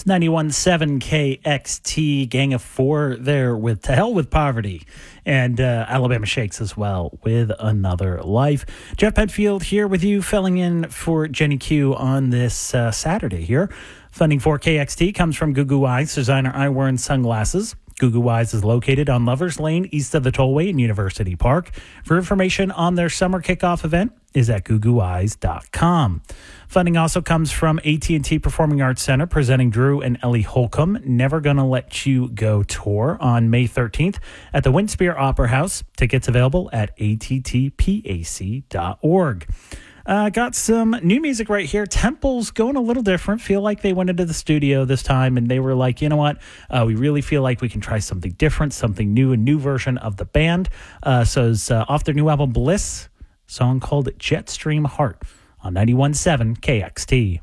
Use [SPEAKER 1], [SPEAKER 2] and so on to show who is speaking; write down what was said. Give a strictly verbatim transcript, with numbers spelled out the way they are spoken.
[SPEAKER 1] It's ninety-one point seven K X T, Gang of Four there with To Hell with Poverty, and uh, Alabama Shakes as well with Another Life. Jeff Penfield here with you, filling in for Jenny Q on this uh, Saturday here. Funding for K X T comes from Goo Goo Eyes, designer eyewear and sunglasses. Goo Goo Eyes is located on Lovers Lane, east of the Tollway in University Park. For information on their summer kickoff event is at goo goo eyes dot com. Funding also comes from A T and T Performing Arts Center, presenting Drew and Ellie Holcomb Never Gonna Let You Go tour on May thirteenth at the Winspear Opera House. Tickets available at a t t pac dot org. Uh, got some new music right here. Temple's going a little different. Feel like they went into the studio this time and they were like, you know what? Uh, we really feel like we can try something different, something new, a new version of the band. Uh, so it's uh, off their new album, Bliss, song called Jetstream Heart on ninety-one point seven K X T.